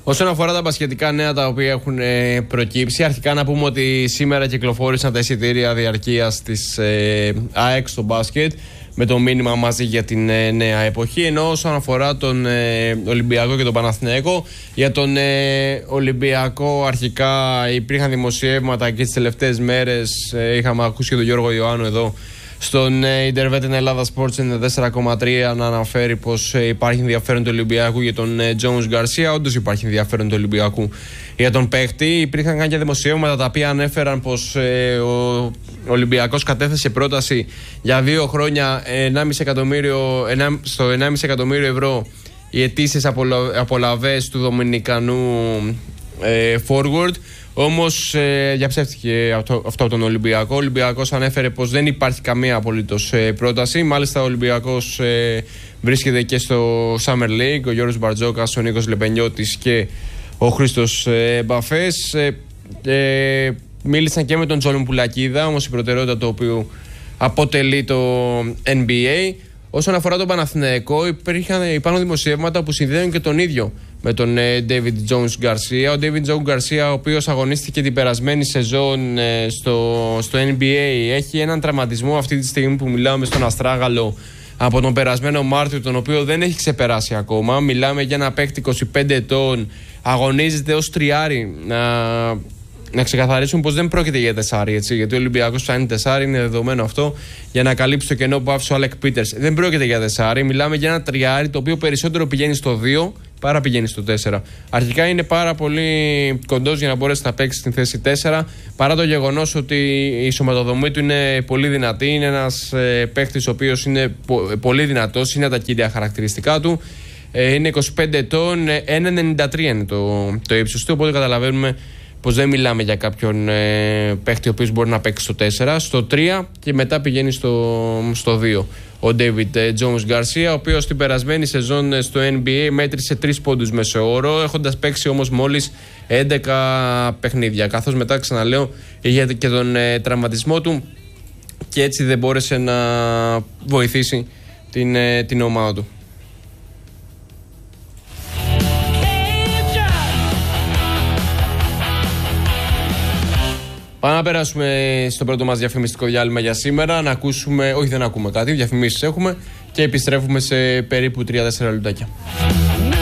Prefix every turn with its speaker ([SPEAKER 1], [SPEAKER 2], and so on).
[SPEAKER 1] Όσον αφορά τα μπασκετικά νέα τα οποία έχουν προκύψει, αρχικά να πούμε ότι σήμερα κυκλοφόρησαν τα εισιτήρια διαρκείας της ΑΕΚ στο μπάσκετ με το μήνυμα μαζί για την νέα εποχή. Ενώ όσον αφορά τον Ολυμπιακό και τον Παναθηναϊκό, για τον Ολυμπιακό αρχικά υπήρχαν δημοσιεύματα και τις τελευταίες μέρες είχαμε ακούσει και τον Γιώργο Ιωάννου εδώ στον Ιντερβέτεν Ελλάδα Sports 94,3 να αναφέρει πως υπάρχει ενδιαφέρον του Ολυμπιακού για τον Τζόουνς Γκαρσία. Όντως υπάρχει ενδιαφέρον του Ολυμπιακού για τον παίχτη. Υπήρχαν κάποια δημοσιεύματα τα οποία ανέφεραν πως ο Ολυμπιακός κατέθεσε πρόταση για 2 χρόνια στο 1,5 εκατομμύριο ευρώ οι αιτήσεις απολαβές του Δομινικανού forward. Όμως διαψεύτηκε αυτό από τον Ολυμπιακό. Ο Ολυμπιακός ανέφερε πως δεν υπάρχει καμία απολύτως πρόταση. Μάλιστα ο Ολυμπιακός βρίσκεται και στο Summer League. Ο Γιώργος Μπαρτζόκας, ο Νίκος Λεπενιώτης και ο Χρήστος Μπαφές μίλησαν και με τον Τζόλον Πουλακίδα, όμως η προτεραιότητα το οποίο αποτελεί το NBA. Όσον αφορά τον Παναθηναϊκό, υπάρχουν δημοσιεύματα που συνδέουν και τον ίδιο με τον David Jones Garcia. Ο David Jones Garcia, ο οποίος αγωνίστηκε την περασμένη σεζόν στο NBA, έχει έναν τραυματισμό αυτή τη στιγμή που μιλάμε στον αστράγαλο από τον περασμένο Μάρτιο, τον οποίο δεν έχει ξεπεράσει ακόμα. Μιλάμε για ένα παίκτη 25 ετών, αγωνίζεται ως τριάρι. Να ξεκαθαρίσουμε πως δεν πρόκειται για τεσάρι, έτσι, γιατί ο Ολυμπιακός ψάχνει τεσάρι, είναι δεδομένο αυτό, για να καλύψει το κενό που άφησε ο Αλεκ Πίτερς. Δεν πρόκειται για τεσάρι, μιλάμε για ένα τριάρι το οποίο περισσότερο πηγαίνει στο 2 παρά πηγαίνει στο 4. Αρχικά είναι πάρα πολύ κοντός για να μπορέσει να παίξει στην θέση 4, παρά το γεγονός ότι η σωματοδομή του είναι πολύ δυνατή. Είναι ένας παίχτης ο οποίος είναι πολύ δυνατός, είναι τα κύρια χαρακτηριστικά του. Είναι 25 ετών, 1,93 είναι το ύψος του, οπότε καταλαβαίνουμε πως δεν μιλάμε για κάποιον παίχτη ο οποίος μπορεί να παίξει στο 4, στο 3 και μετά πηγαίνει στο 2. Ο David Jones Garcia, ο οποίος την περασμένη σεζόν στο NBA μέτρησε 3 πόντους μεσοόρο, έχοντας παίξει όμως μόλις 11 παιχνίδια. Καθώς μετά, ξαναλέω, είχε και τον τραυματισμό του και έτσι δεν μπόρεσε να βοηθήσει την ομάδα του. Πάμε να περάσουμε στο πρώτο μας διαφημιστικό διάλειμμα για σήμερα. Να ακούσουμε, όχι δεν ακούμε κάτι, διαφημίσεις έχουμε και επιστρέφουμε σε περίπου 3-4 λεπτάκια.